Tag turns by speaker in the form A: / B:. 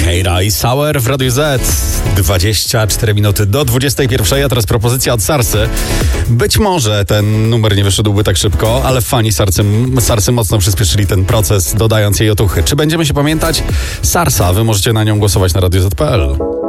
A: Keira i Sour w Radiu Z. 24 minuty do 21, a teraz propozycja od Sarsy. Być może ten numer nie wyszedłby tak szybko, ale fani Sarsy mocno przyspieszyli ten proces, dodając jej otuchy. Czy będziemy się pamiętać? Sarsa, wy możecie na nią głosować na Radio Z.pl.